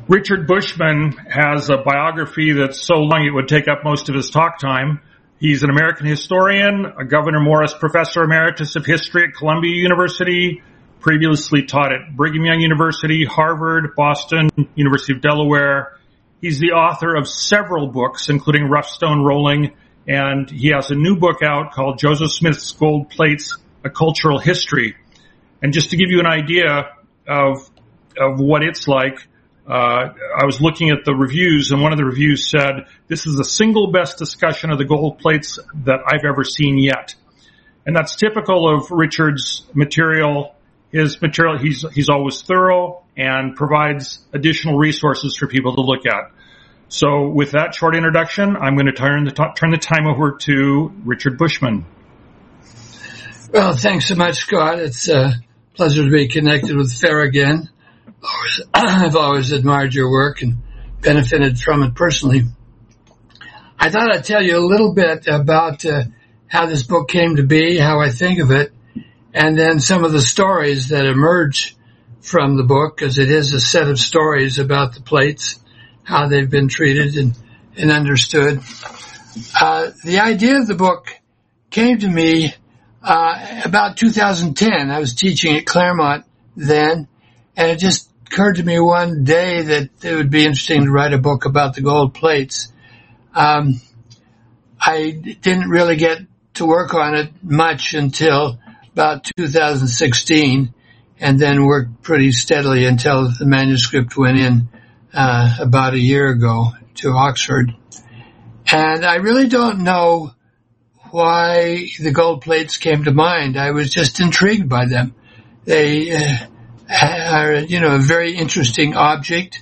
Richard Bushman has a biography that's so long it would take up most of his talk time. He's an American historian, a Gouverneur Morris Professor Emeritus of History at Columbia University, previously taught at Brigham Young University, Harvard, Boston, University of Delaware. He's the author of several books, including Rough Stone Rolling, and he has a new book out called Joseph Smith's Gold Plates, A Cultural History. And just to give you an idea of what it's like, I was looking at the reviews, and one of the reviews said, this is the single best discussion of the gold plates that I've ever seen yet. And that's typical of Richard's material. His material, he's always thorough and provides additional resources for people to look at. So with that short introduction, I'm going to turn the time over to Richard Bushman. Well, thanks so much, Scott. It's a pleasure to be connected with FAIR again. I've always admired your work and benefited from it personally. I thought I'd tell you a little bit about how this book came to be, how I think of it, and then some of the stories that emerge from the book, because it is a set of stories about the plates, how they've been treated and understood. The idea of the book came to me about 2010. I was teaching at Claremont then, and it just occurred to me one day that it would be interesting to write a book about the gold plates. I didn't really get to work on it much until about 2016, and then worked pretty steadily until the manuscript went in about a year ago to Oxford. And I really don't know why the gold plates came to mind. I was just intrigued by them. They are, a very interesting object.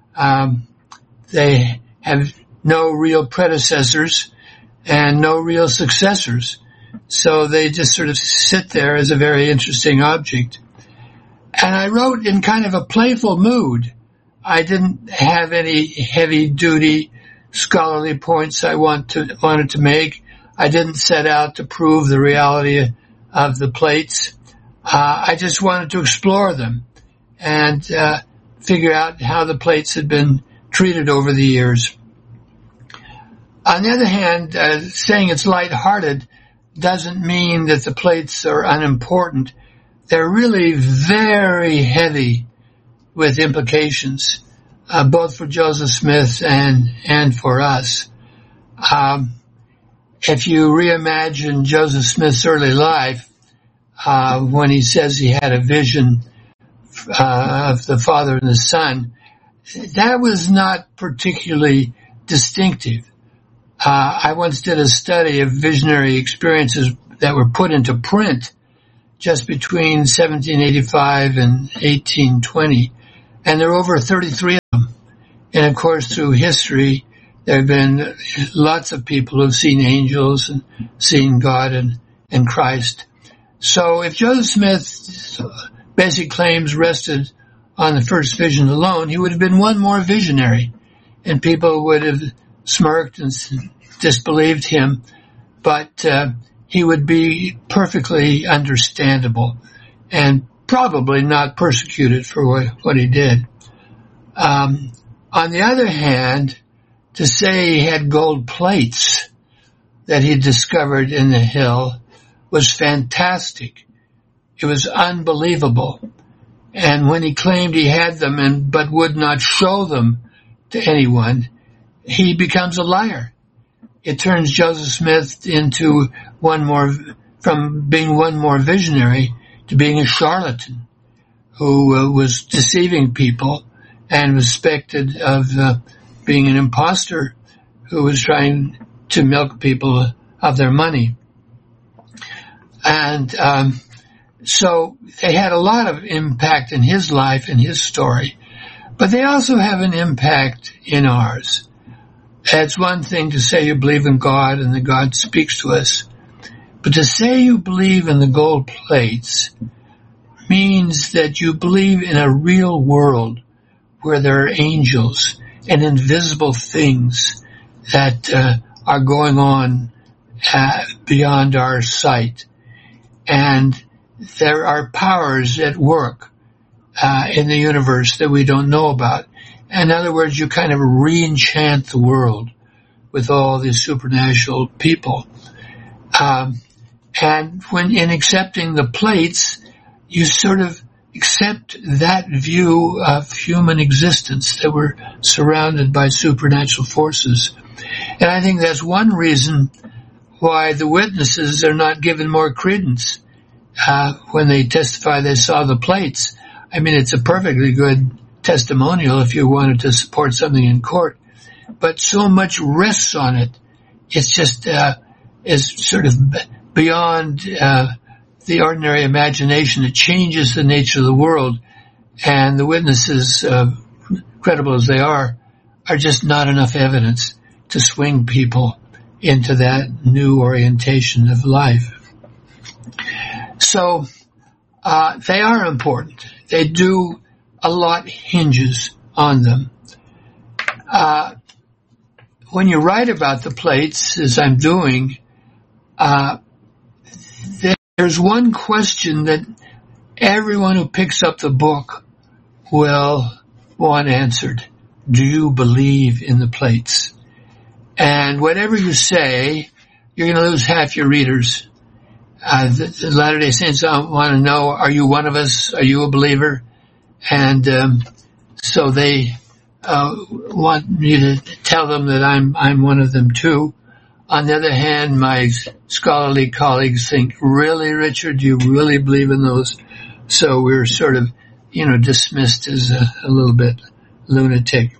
They have no real predecessors and no real successors. So they just sort of sit there as a very interesting object. And I wrote in kind of a playful mood. I didn't have any heavy-duty scholarly points I wanted to make. I didn't set out to prove the reality of the plates. I just wanted to explore them and figure out how the plates had been treated over the years. On the other hand, saying it's lighthearted doesn't mean that the plates are unimportant. They're really very heavy with implications, both for Joseph Smith and for us. If you reimagine Joseph Smith's early life, when he says he had a vision of the Father and the Son, that was not particularly distinctive. I once did a study of visionary experiences that were put into print just between 1785 and 1820, and there were over 33 of them. And of course, through history, there have been lots of people who have seen angels and seen God and Christ. So if Joseph Smith's basic claims rested on the first vision alone, he would have been one more visionary, and people would have smirked and disbelieved him, but he would be perfectly understandable and probably not persecuted for what he did. On the other hand, to say he had gold plates that he discovered in the hill was fantastic. It was unbelievable. And when he claimed he had them but would not show them to anyone, he becomes a liar. It turns Joseph Smith into from being one more visionary to being a charlatan who was deceiving people and was suspected of being an imposter who was trying to milk people of their money. And so they had a lot of impact in his life and his story, but they also have an impact in ours. It's one thing to say you believe in God and that God speaks to us, but to say you believe in the gold plates means that you believe in a real world where there are angels and invisible things that are going on beyond our sight. And there are powers at work in the universe that we don't know about. In other words, you kind of re-enchant the world with all these supernatural people. And when in accepting the plates, you sort of accept that view of human existence, that we're surrounded by supernatural forces. And I think that's one reason why the witnesses are not given more credence when they testify they saw the plates. I mean, it's a perfectly good testimonial if you wanted to support something in court, but so much rests on it. It's just is sort of beyond the ordinary imagination. It changes the nature of the world, and the witnesses, credible as they are just not enough evidence to swing people into that new orientation of life. So they are important. They do, a lot hinges on them. When you write about the plates, as I'm doing, there's one question that everyone who picks up the book will want answered. Do you believe in the plates? And whatever you say, you're going to lose half your readers. The Latter-day Saints want to know, are you one of us? Are you a believer? And so they want me to tell them that I'm one of them too. On the other hand, my scholarly colleagues think, really, Richard, do you really believe in those? So we're sort of, dismissed as a little bit lunatic.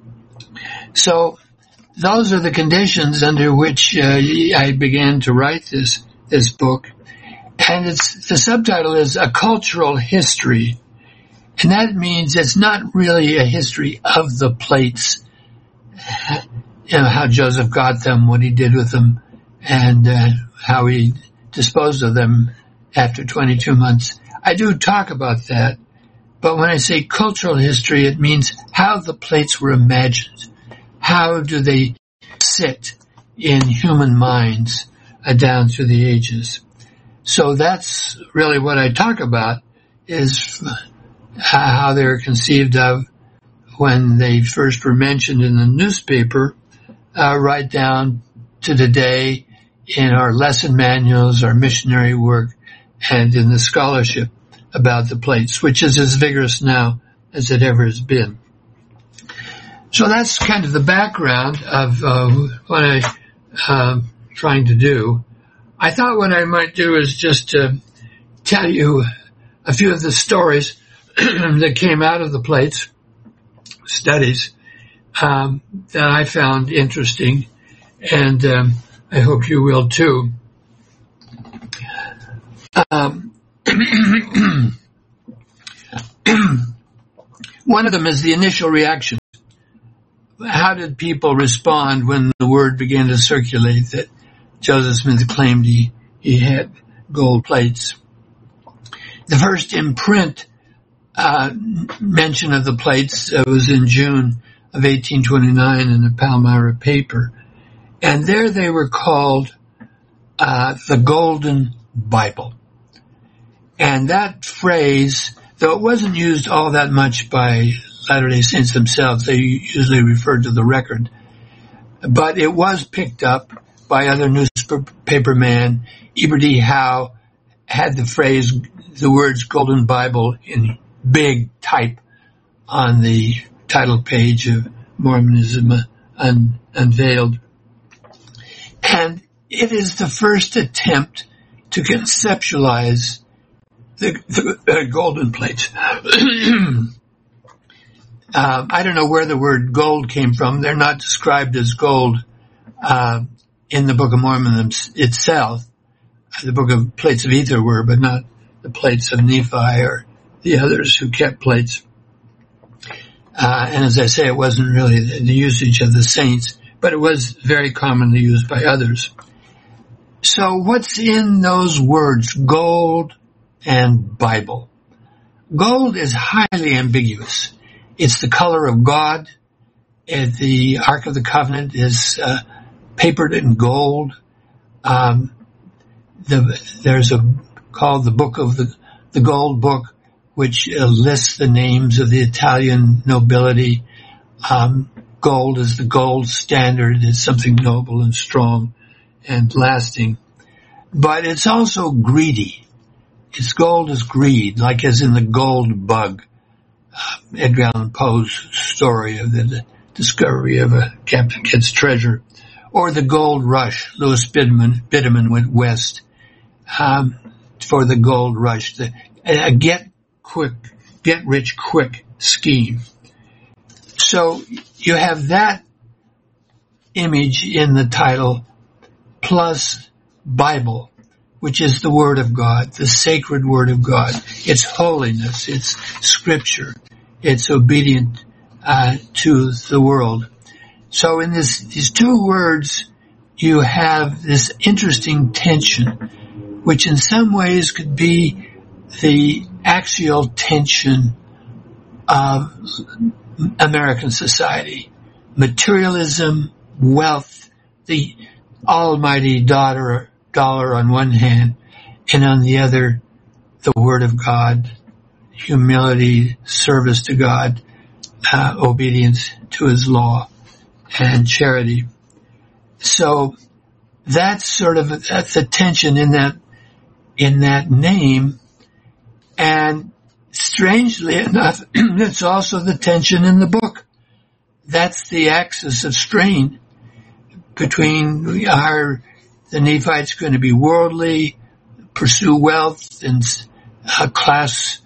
So those are the conditions under which I began to write this book. And the subtitle is A Cultural History. And that means it's not really a history of the plates, how Joseph got them, what he did with them, and how he disposed of them after 22 months. I do talk about that, but when I say cultural history, it means how the plates were imagined. How do they sit in human minds down through the ages? So that's really what I talk about, is how they were conceived of when they first were mentioned in the newspaper, right down to today in our lesson manuals, our missionary work, and in the scholarship about the plates, which is as vigorous now as it ever has been. So that's kind of the background of what I'm trying to do. I thought what I might do is just tell you a few of the stories that came out of the plates studies that I found interesting, and I hope you will too. One of them is the initial reaction. How did people respond when the word began to circulate that Joseph Smith claimed he had gold plates? The first imprint mention of the plates was in June of 1829 in the Palmyra paper. And there they were called the Golden Bible. And that phrase, though it wasn't used all that much by Latter-day Saints themselves, they usually referred to the record, but it was picked up by other newspapermen. Eber D. Howe had the words Golden Bible in big type on the title page of Mormonism Unveiled. And it is the first attempt to conceptualize the golden plates. I don't know where the word gold came from. They're not described as gold in the Book of Mormon itself. The Book of Plates of Ether were, but not the plates of Nephi or the others who kept plates. And as I say, it wasn't really the usage of the saints, but it was very commonly used by others. So what's in those words, gold and Bible? Gold is highly ambiguous. It's the color of God. The Ark of the Covenant is papered in gold. There's called the Book of the Gold Book, which lists the names of the Italian nobility Gold is the gold standard. It's something noble and strong and lasting. But it's also greedy. Its gold is greed, like as in the gold bug, Edgar Allan Poe's story of the discovery of a Captain Kidd's treasure, or the gold rush. Louis Biderman went west for the gold rush, a get rich quick scheme. So you have that image in the title, plus Bible, which is the Word of God, the sacred Word of God. It's holiness, it's scripture, it's obedient to the world. So in these two words, you have this interesting tension, which in some ways could be the axial tension of American society. Materialism, wealth, the almighty dollar on one hand, and on the other, the Word of God, humility, service to God, obedience to His law, and charity. So that's the tension in that name. And strangely enough, it's also the tension in the book. That's the axis of strain between the Nephites going to be worldly, pursue wealth, and class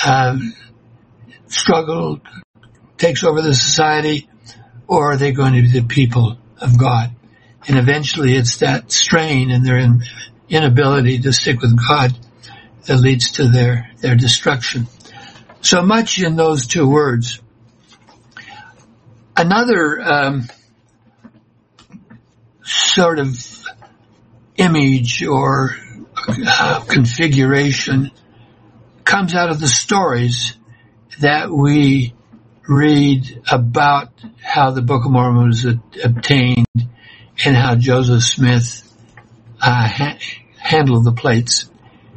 struggle takes over the society, or are they going to be the people of God? And eventually it's that strain and their inability to stick with God that leads to their destruction. So much in those two words. Another sort of image or configuration comes out of the stories that we read about how the Book of Mormon was obtained and how Joseph Smith handled the plates.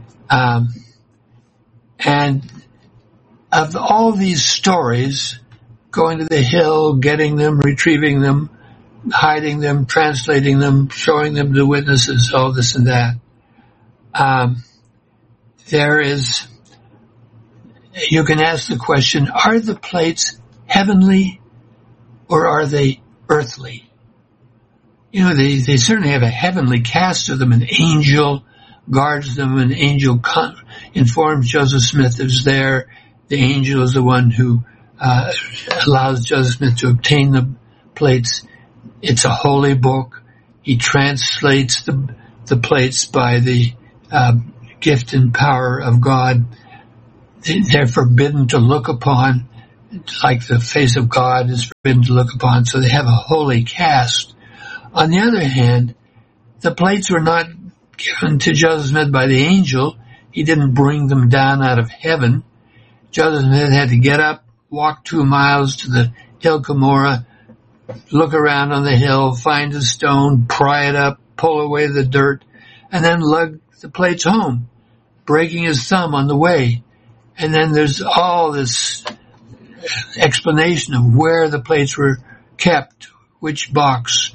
And of all these stories, going to the hill, getting them, retrieving them, hiding them, translating them, showing them to witnesses, all this and that, you can ask the question, are the plates heavenly or are they earthly? You know, they certainly have a heavenly cast to them. An angel guards them. An angel informs Joseph Smith is there. The angel is the one who allows Joseph Smith to obtain the plates. It's a holy book. He translates the plates by the gift and power of God. They're forbidden to look upon, like the face of God is forbidden to look upon, so they have a holy cast. On the other hand, the plates were not given to Joseph Smith by the angel. He didn't bring them down out of heaven. Joseph Smith had to get up, walk 2 miles to the hill Cumorah, look around on the hill, find a stone, pry it up, pull away the dirt, and then lug the plates home, breaking his thumb on the way. And then there's all this explanation of where the plates were kept, which box,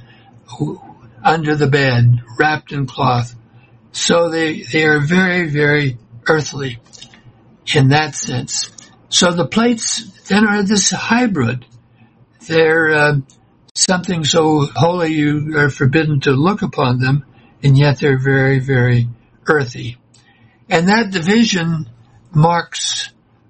under the bed, wrapped in cloth. So they are very, very earthly in that sense. So the plates then are this hybrid. They're something so holy you are forbidden to look upon them, and yet they're very, very earthy. And that division marks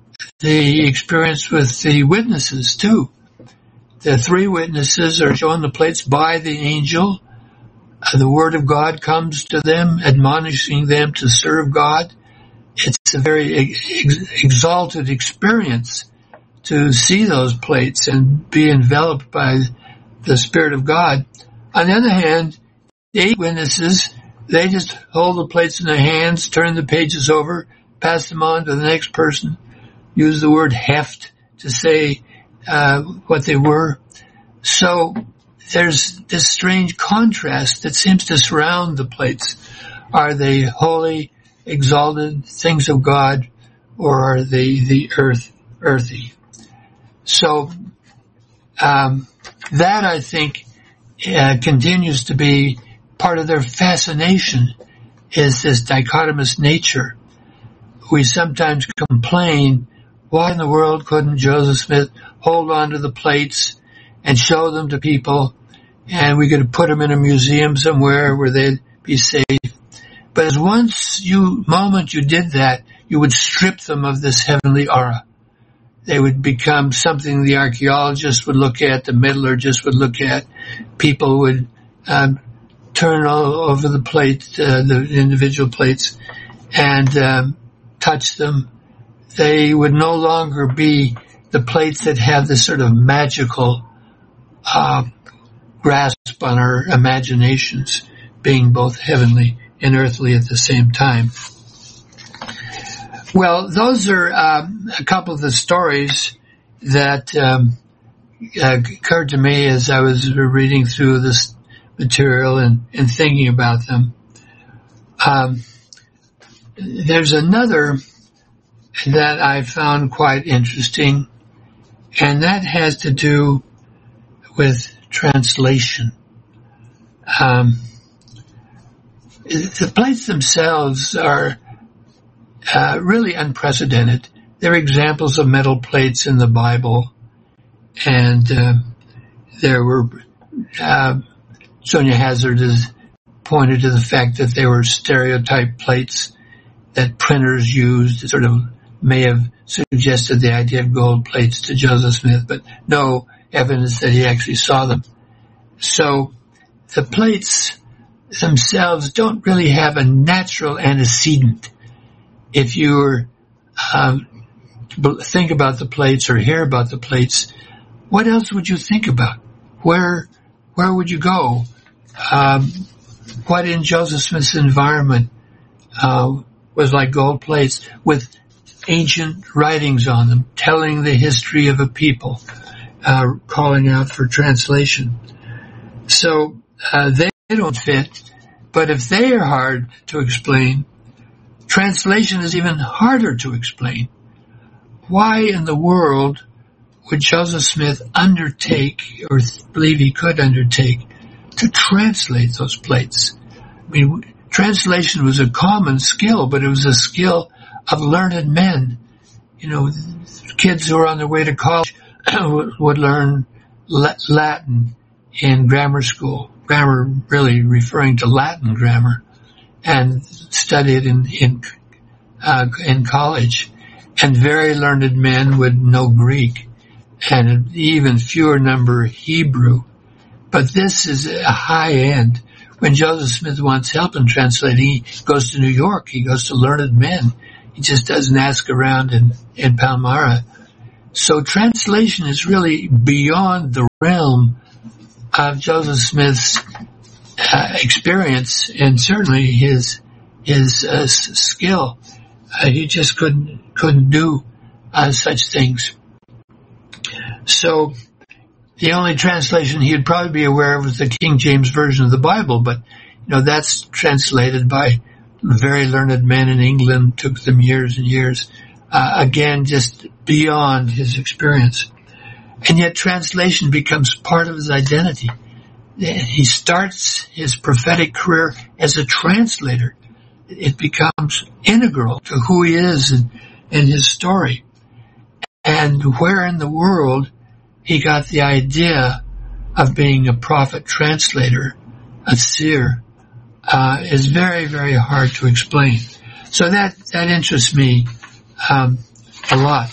the experience with the witnesses too. The 3 witnesses are shown the plates by the angel. The Word of God comes to them, admonishing them to serve God. It's a very exalted experience to see those plates and be enveloped by the Spirit of God. On the other hand, the 8 witnesses, they just hold the plates in their hands, turn the pages over, pass them on to the next person, use the word heft to say what they were. So there's this strange contrast that seems to surround the plates. Are they holy, exalted things of God, or are they the earthy? So that I think continues to be part of their fascination, is this dichotomous nature. We sometimes complain, why in the world couldn't Joseph Smith hold on to the plates and show them to people, and we could put them in a museum somewhere where they'd be safe. But as moment you did that, you would strip them of this heavenly aura. They would become something the archaeologist would look at, the metallurgist would look at. People would turn all over the plate, the individual plates, and touch them. They would no longer be the plates that have this sort of magical grasp on our imaginations, being both heavenly and earthly at the same time. Well, those are a couple of the stories that occurred to me as I was reading through this material and thinking about them. There's another that I found quite interesting, and that has to do with translation. The plates themselves are really unprecedented. They're examples of metal plates in the Bible, and there were Sonia Hazard has pointed to the fact that they were stereotype plates that printers used, that sort of may have suggested the idea of gold plates to Joseph Smith, but no evidence that he actually saw them. So the plates themselves don't really have a natural antecedent. If you think about the plates or hear about the plates, what else would you think about? Where would you go? What in Joseph Smith's environment was like gold plates with ancient writings on them, telling the history of a people, calling out for translation. So they don't fit, but if they are hard to explain, translation is even harder to explain. Why in the world would Joseph Smith undertake, or believe he could undertake, to translate those plates? I mean, translation was a common skill, but it was a skill of learned men. You know, kids who were on their way to college would learn Latin in grammar school. Grammar really referring to Latin grammar, and study it in college. And very learned men would know Greek, and an even fewer number Hebrew. But this is a high end. When Joseph Smith wants help in translating, he goes to New York. He goes to learned men. He just doesn't ask around in Palmyra. So translation is really beyond the realm of Joseph Smith's experience, and certainly his skill. He just couldn't do such things. So the only translation he'd probably be aware of was the King James Version of the Bible, but that's translated by very learned men in England. Took them years and years. Again, just beyond his experience. And yet translation becomes part of his identity. He starts his prophetic career as a translator. It becomes integral to who he is and his story. And where in the world he got the idea of being a prophet translator, a seer, is very, very hard to explain. So that interests me a lot.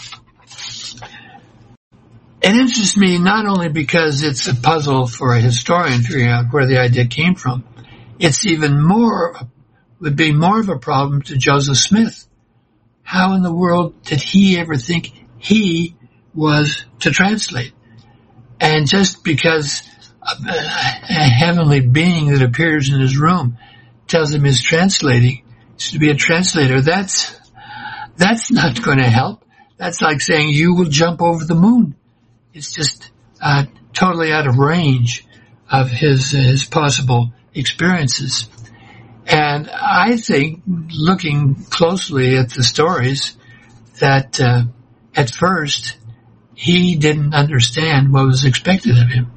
It interests me not only because it's a puzzle for a historian figuring out where the idea came from. It's would be more of a problem to Joseph Smith. How in the world did he ever think he was to translate? And just because a heavenly being that appears in his room tells him he's translating, to be a translator, that's not going to help. That's like saying you will jump over the moon. It's just totally out of range of his possible experiences. And I think, looking closely at the stories, that at first he didn't understand what was expected of him.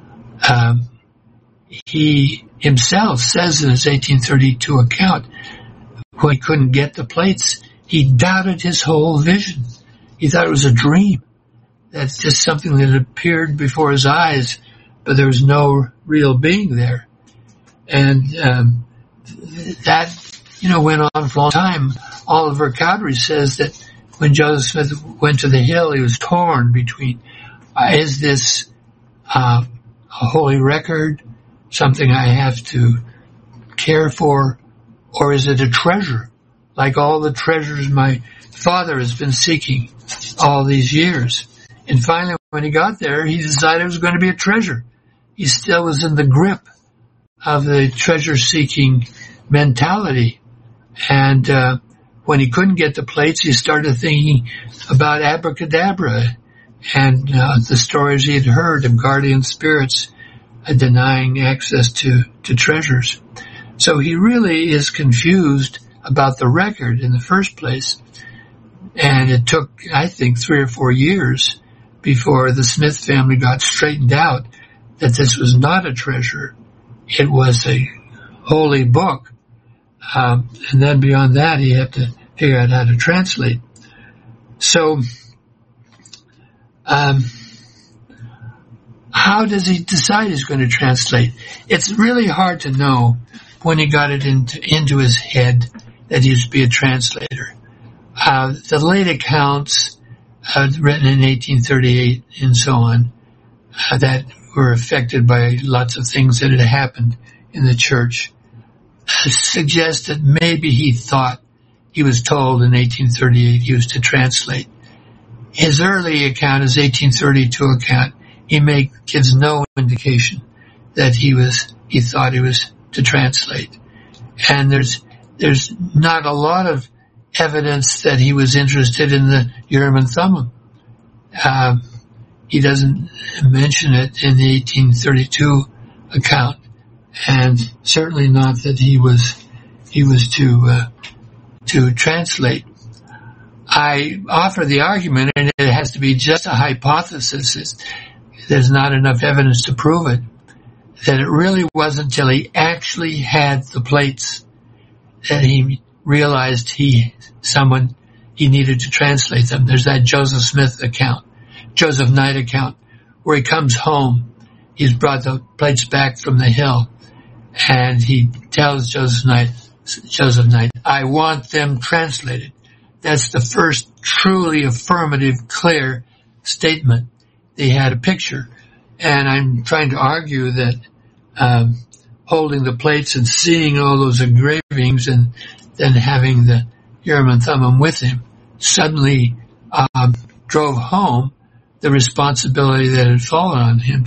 He himself says in his 1832 account, when he couldn't get the plates, he doubted his whole vision. He thought it was a dream. That's just something that appeared before his eyes, but there was no real being there. And that, went on for a long time. Oliver Cowdery says that when Joseph Smith went to the hill, he was torn between, is this a holy record, something I have to care for, or is it a treasure, like all the treasures my father has been seeking all these years? And finally, when he got there, he decided it was going to be a treasure. He still was in the grip of the treasure-seeking mentality. And when he couldn't get the plates, he started thinking about abracadabra and the stories he had heard of guardian spirits denying access to treasures. So he really is confused about the record in the first place. And it took, I think, 3 or 4 years before the Smith family got straightened out that this was not a treasure. It was a holy book. And then beyond that, he had to figure out how to translate. So, how does he decide he's going to translate? It's really hard to know when he got it into his head that he would be a translator. The late accounts, written in 1838 and so on, that were affected by lots of things that had happened in the church, suggest that maybe he thought he was told in 1838 he was to translate. His early account, his 1832 account, gives no indication that he thought he was to translate. And there's not a lot of evidence that he was interested in the Urim and Thummim. He doesn't mention it in the 1832 account, and certainly not that he was to translate. I offer the argument, and it has to be just a hypothesis. There's not enough evidence to prove it, that it really wasn't until he actually had the plates that he realized he needed to translate them. There's that Joseph Knight account, where he comes home. He's brought the plates back from the hill, and he tells Joseph Knight, I want them translated. That's the first truly affirmative, clear statement. They had a picture. And I'm trying to argue that holding the plates and seeing all those engravings and then having the Urim and Thummim with him suddenly drove home the responsibility that had fallen on him